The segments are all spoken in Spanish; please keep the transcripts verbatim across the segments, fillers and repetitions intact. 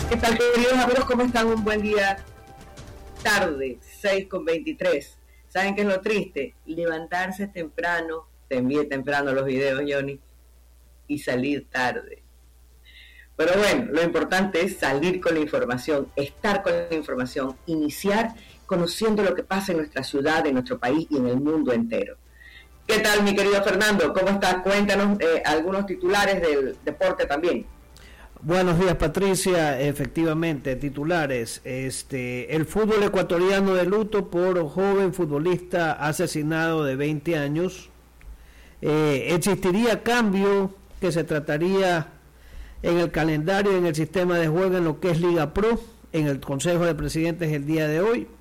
¿Qué tal, queridos amigos? ¿Cómo están? Un buen día. Tarde, seis con veintitrés. ¿Saben qué es lo triste? Levantarse temprano, te envié temprano los videos, Johnny, y salir tarde. Pero bueno, lo importante es salir con la información, estar con la información, iniciar conociendo lo que pasa en nuestra ciudad, en nuestro país y en el mundo entero. ¿Qué tal, mi querido Fernando? ¿Cómo estás? Cuéntanos eh, algunos titulares del deporte también. Buenos días, Patricia. Efectivamente, titulares. Este, el fútbol ecuatoriano de luto por joven futbolista asesinado de veinte años. Eh, existiría cambio que se trataría en el calendario, en el sistema de juego, en lo que es Liga Pro, en el Consejo de Presidentes el día de hoy.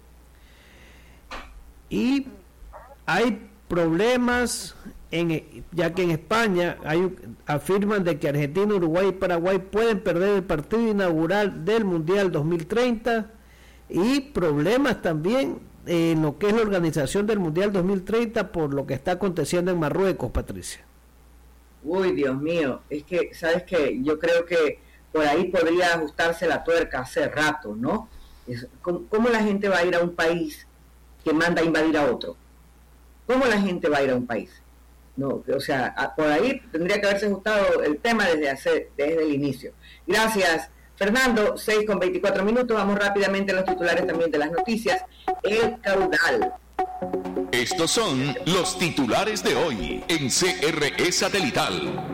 Y hay problemas, en, ya que en España hay, afirman de que Argentina, Uruguay y Paraguay pueden perder el partido inaugural del Mundial dos mil treinta, y problemas también en lo que es la organización del Mundial dos mil treinta por lo que está aconteciendo en Marruecos, Patricia. Uy, Dios mío, es que, ¿sabes qué? Yo creo que por ahí podría ajustarse la tuerca hace rato, ¿no? Es, ¿cómo, ¿Cómo la gente va a ir a un país que manda a invadir a otro? ¿Cómo la gente va a ir a un país? No, o sea, a, por ahí tendría que haberse ajustado el tema desde, hace, desde el inicio. Gracias, Fernando. seis con veinticuatro minutos, vamos rápidamente a los titulares también de las noticias. El caudal. Estos son los titulares de hoy en C R E Satelital.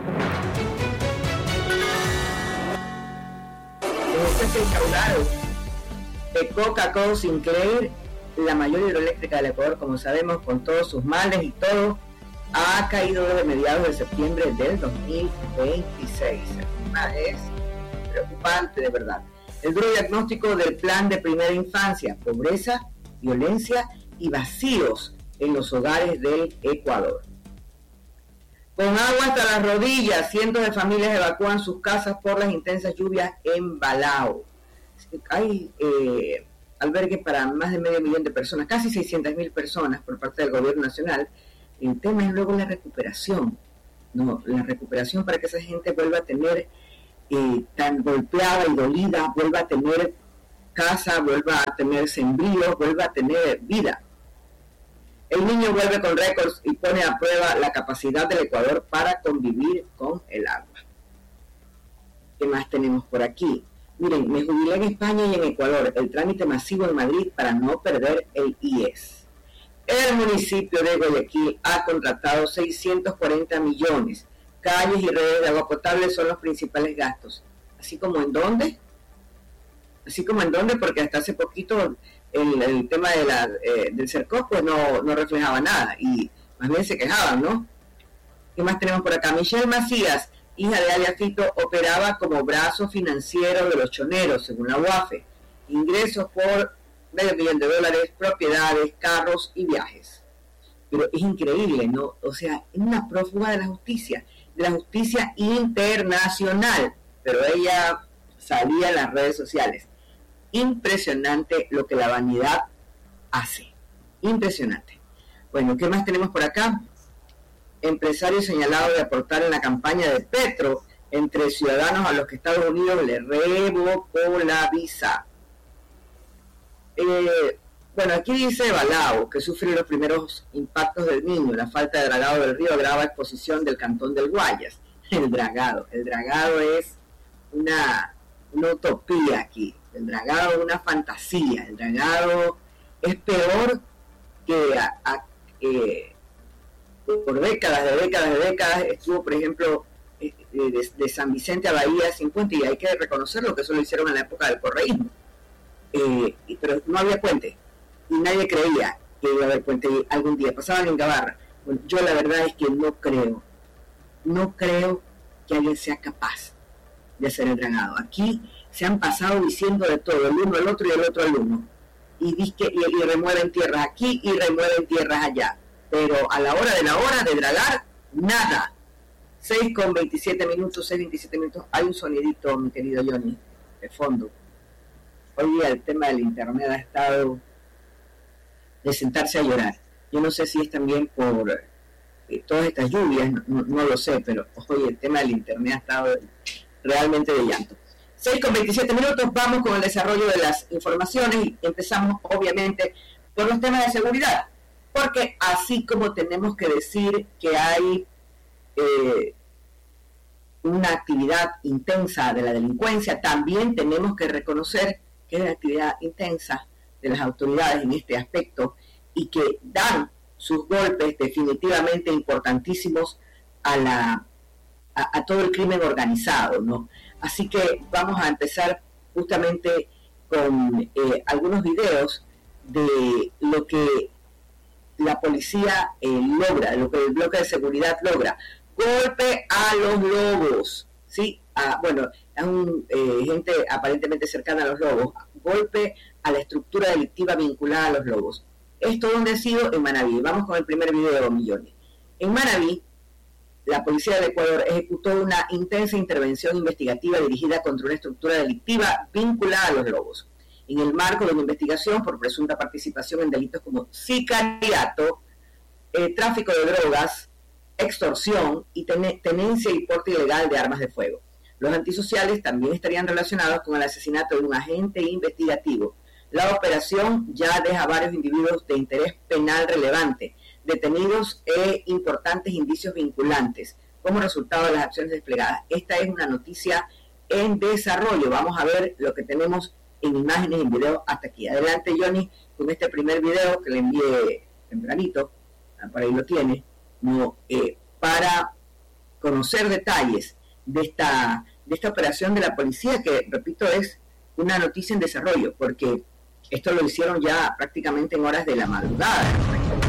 Este es el caudal de Coca-Cola Sinclair, la mayor hidroeléctrica del Ecuador, como sabemos, con todos sus males y todo, ha caído desde mediados de septiembre del dos mil veintiséis. Es preocupante, de verdad. El duro diagnóstico del plan de primera infancia: pobreza, violencia y vacíos en los hogares del Ecuador. Con agua hasta las rodillas, cientos de familias evacúan sus casas por las intensas lluvias en Balao. Hay eh, albergue para más de medio millón de personas, casi seiscientas mil personas por parte del gobierno nacional. El tema es luego la recuperación, no, la recuperación para que esa gente vuelva a tener eh, tan golpeada y dolida, vuelva a tener casa, vuelva a tener sembríos, vuelva a tener vida. El niño vuelve con récords y pone a prueba la capacidad del Ecuador para convivir con el agua. ¿Qué más tenemos por aquí? Miren, me jubilé en España y en Ecuador. El trámite masivo en Madrid para no perder el I E S. El municipio de Guayaquil ha contratado seiscientos cuarenta millones. Calles y redes de agua potable son los principales gastos. ¿Así como en dónde? Así como en dónde, porque hasta hace poquito el, el tema de la, eh, del CERCOP pues no, no reflejaba nada y más bien se quejaban, ¿no? ¿Qué más tenemos por acá? Michelle Macías, hija de alias Fito, operaba como brazo financiero de los choneros, según la U A F E. Ingresos por medio millón de dólares, propiedades, carros y viajes. Pero es increíble, ¿no? O sea, es una prófuga de la justicia, de la justicia internacional. Pero ella salía en las redes sociales. Impresionante lo que la vanidad hace. Impresionante. Bueno, ¿qué más tenemos por acá? Empresario señalado de aportar en la campaña de Petro entre ciudadanos a los que Estados Unidos le revocó la visa. Eh, bueno, aquí dice Balao, que sufre los primeros impactos del niño. La falta de dragado del río agrava exposición del cantón del Guayas. El dragado, el dragado es una, una utopía aquí. El dragado es una fantasía. El dragado es peor que a, a, eh, por décadas, de décadas, de décadas. Estuvo, por ejemplo, eh, de, de San Vicente a Bahía sin puente, y hay que reconocerlo, que eso lo hicieron en la época del correísmo. Eh, pero no había puente y nadie creía que iba a haber puente algún día. Pasaban en Gabarra. Bueno, yo la verdad es que no creo, no creo que alguien sea capaz de hacer el dragado. Aquí se han pasado diciendo de todo, el uno al otro y el otro al uno, y, disque, y, y remueven tierras aquí y remueven tierras allá, pero a la hora de la hora de dragar, nada. seis con veintisiete minutos, seis veintisiete minutos, hay un sonidito, mi querido Johnny, de fondo. Hoy día el tema del internet ha estado de sentarse a llorar. Yo no sé si es también por eh, todas estas lluvias, no, no, no lo sé, pero hoy el tema del internet ha estado realmente de llanto. seis con veintisiete minutos, vamos con el desarrollo de las informaciones y empezamos obviamente por los temas de seguridad, porque así como tenemos que decir que hay eh, una actividad intensa de la delincuencia, también tenemos que reconocer que es una actividad intensa de las autoridades en este aspecto y que dan sus golpes definitivamente importantísimos a la a, a todo el crimen organizado, ¿no? Así que vamos a empezar justamente con eh, algunos videos de lo que la policía eh, logra, lo que el bloque de seguridad logra. Golpe a los lobos, ¿sí? A, bueno, a un, eh, gente aparentemente cercana a los lobos. Golpe a la estructura delictiva vinculada a los lobos. ¿Esto dónde ha sido? En Manabí. Vamos con el primer video, Millones. En Manabí, la policía del Ecuador ejecutó una intensa intervención investigativa dirigida contra una estructura delictiva vinculada a los lobos, en el marco de una investigación por presunta participación en delitos como sicariato, eh, tráfico de drogas, extorsión y ten- tenencia y porte ilegal de armas de fuego. Los antisociales también estarían relacionados con el asesinato de un agente investigativo. La operación ya deja varios individuos de interés penal relevante, detenidos e importantes indicios vinculantes como resultado de las acciones desplegadas. Esta es una noticia en desarrollo. Vamos a ver lo que tenemos en imágenes y en video hasta aquí. Adelante, Johnny, con este primer video que le envié tempranito, por ahí lo tiene, no, eh, para conocer detalles de esta, de esta operación de la policía, que, repito, es una noticia en desarrollo, porque esto lo hicieron ya prácticamente en horas de la madrugada,